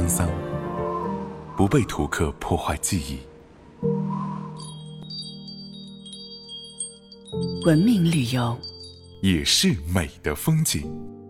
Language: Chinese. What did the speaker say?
沧桑，不被图克破坏记忆。 文明旅游也是美的风景。